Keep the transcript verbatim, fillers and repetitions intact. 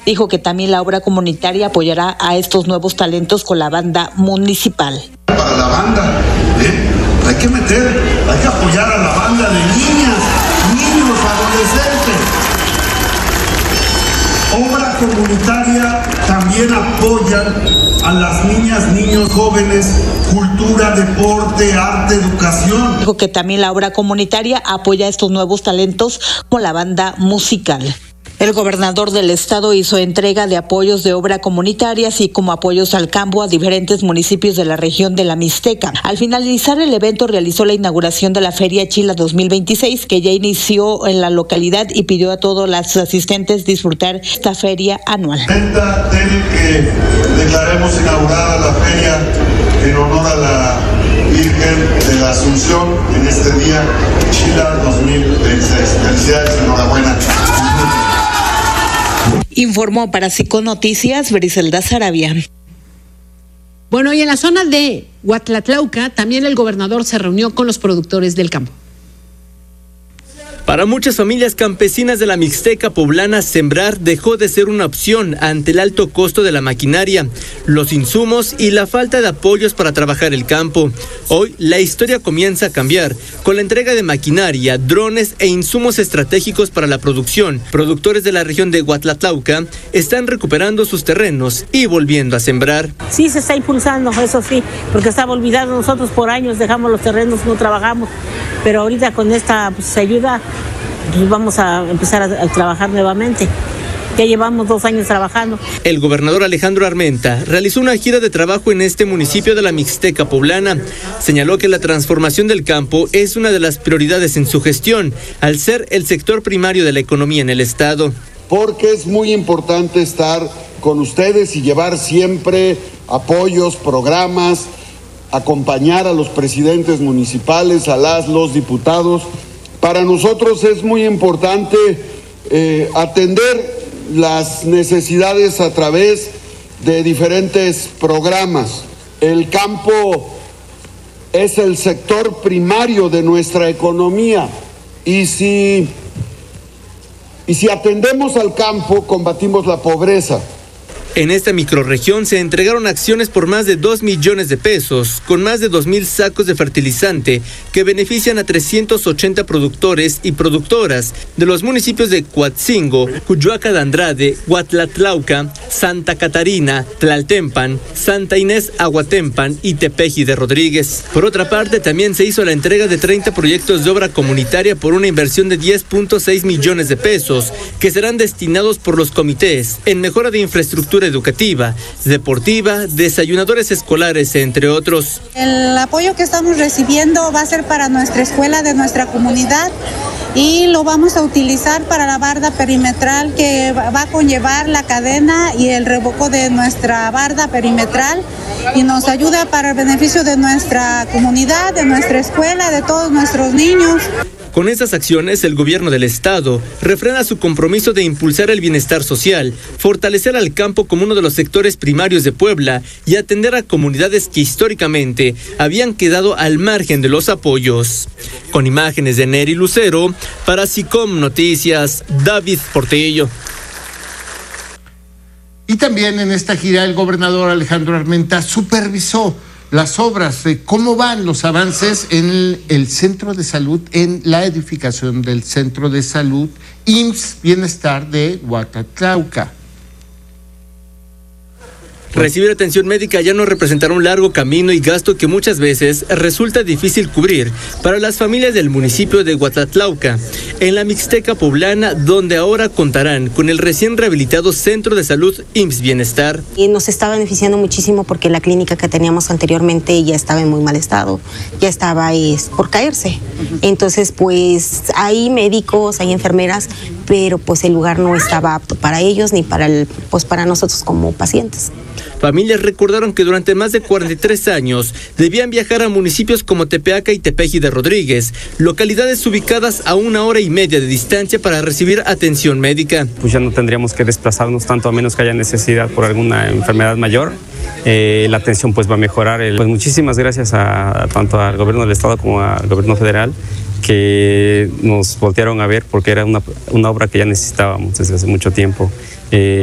Dijo que también la obra comunitaria apoyará a estos nuevos talentos con la banda municipal. Para la banda, ¿eh? hay que meter, hay que apoyar a la banda de niñas, niños, adolescentes. Obra comunitaria también apoyan a las niñas, niños, jóvenes, cultura, deporte, arte, educación. Dijo que también la obra comunitaria apoya a estos nuevos talentos como la banda musical. El gobernador del estado hizo entrega de apoyos de obra comunitaria, así como apoyos al campo a diferentes municipios de la región de la Mixteca. Al finalizar el evento, realizó la inauguración de la Feria Chila dos mil veintiséis, que ya inició en la localidad, y pidió a todos los asistentes disfrutar esta feria anual. Tiene que declaremos inaugurada la feria en honor a la Virgen de la Asunción en este día, Chila dos mil veintiséis. Felicidades, enhorabuena. Informó para Psiconoticias Briselda Sarabia. Bueno, y en la zona de Huatlatlauca también el gobernador se reunió con los productores del campo. Para muchas familias campesinas de la Mixteca poblana, sembrar dejó de ser una opción ante el alto costo de la maquinaria, los insumos y la falta de apoyos para trabajar el campo. Hoy la historia comienza a cambiar con la entrega de maquinaria, drones e insumos estratégicos para la producción. Productores de la región de Huatlatlauca están recuperando sus terrenos y volviendo a sembrar. Sí, se está impulsando, eso sí, porque estaba olvidado. Nosotros por años dejamos los terrenos, no trabajamos, pero ahorita con esta pues, ayuda pues vamos a empezar a, a trabajar nuevamente. Ya llevamos dos años trabajando. El gobernador Alejandro Armenta realizó una gira de trabajo en este municipio de la Mixteca poblana. Señaló que la transformación del campo es una de las prioridades en su gestión, al ser el sector primario de la economía en el estado. Porque es muy importante estar con ustedes y llevar siempre apoyos, programas, acompañar a los presidentes municipales, a las, los diputados. Para nosotros es muy importante eh, atender las necesidades a través de diferentes programas. El campo es el sector primario de nuestra economía y si, y si atendemos al campo, combatimos la pobreza. En esta microrregión se entregaron acciones por más de dos millones de pesos, con más de dos mil sacos de fertilizante que benefician a trescientos ochenta productores y productoras de los municipios de Coatzingo, Cuyoaca de Andrade, Huatlatlauca, Santa Catarina, Tlaltempan, Santa Inés Aguatempan y Tepeji de Rodríguez. Por otra parte, también se hizo la entrega de treinta proyectos de obra comunitaria por una inversión de diez punto seis millones de pesos, que serán destinados por los comités en mejora de infraestructura educativa, deportiva, desayunadores escolares, entre otros. El apoyo que estamos recibiendo va a ser para nuestra escuela de nuestra comunidad y lo vamos a utilizar para la barda perimetral que va a conllevar la cadena y el revoco de nuestra barda perimetral y nos ayuda para el beneficio de nuestra comunidad, de nuestra escuela, de todos nuestros niños. Con estas acciones, el gobierno del estado refrena su compromiso de impulsar el bienestar social, fortalecer al campo como uno de los sectores primarios de Puebla y atender a comunidades que históricamente habían quedado al margen de los apoyos. Con imágenes de Neri Lucero, para SICOM Noticias, David Portillo. Y también en esta gira el gobernador Alejandro Armenta supervisó las obras, de cómo van los avances en el, el centro de salud, en la edificación del centro de salud I M S S Bienestar de Huatlatlauca. Recibir atención médica ya no representará un largo camino y gasto que muchas veces resulta difícil cubrir para las familias del municipio de Huatlatlauca, en la Mixteca poblana, donde ahora contarán con el recién rehabilitado Centro de Salud I M S S Bienestar. Y nos está beneficiando muchísimo porque la clínica que teníamos anteriormente ya estaba en muy mal estado, ya estaba es, por caerse. Entonces, pues hay médicos, hay enfermeras, pero pues el lugar no estaba apto para ellos ni para el, pues para nosotros como pacientes. Familias recordaron que durante más de cuarenta y tres años debían viajar a municipios como Tepeaca y Tepeji de Rodríguez, localidades ubicadas a una hora y media de distancia para recibir atención médica. Pues ya no tendríamos que desplazarnos tanto a menos que haya necesidad por alguna enfermedad mayor. Eh, la atención pues va a mejorar. El, pues muchísimas gracias a, a tanto al gobierno del estado como al gobierno federal, que nos voltearon a ver porque era una, una obra que ya necesitábamos desde hace mucho tiempo. Eh,